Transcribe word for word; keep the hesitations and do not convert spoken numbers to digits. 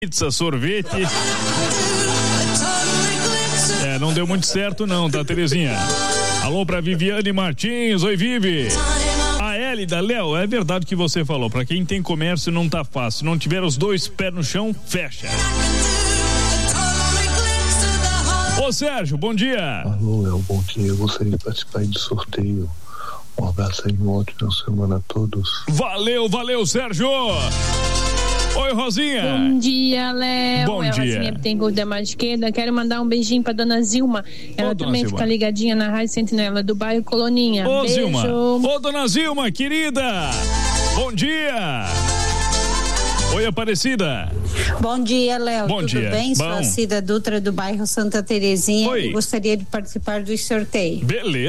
pizza, sorvete. É, não deu muito certo não, tá, Terezinha? Alô pra Viviane Martins, oi Vivi. A Hélida, Léo, é verdade que você falou, pra quem tem comércio não tá fácil, se não tiver os dois pés no chão, fecha. Ô Sérgio, bom dia. Alô, Léo, bom dia, eu gostaria de participar do sorteio. Um abraço aí, uma ótima semana a todos. Valeu, valeu, Sérgio. Oi, Rosinha. Bom dia, Léo. Bom é a dia. Rosinha Bittencourt da Esquerda. Quero mandar um beijinho pra dona Zilma. Ela Ô, dona também Zilma. fica ligadinha na Rádio Sentinela do bairro Coloninha. Ô, Beijo. Zilma. Ô, dona Zilma, querida. Bom dia. Oi, Aparecida. Bom dia, Léo. Bom Tudo dia. bem? Sou Bom. a Cida Dutra do bairro Santa Terezinha Oi. e gostaria de participar do sorteio. Beleza.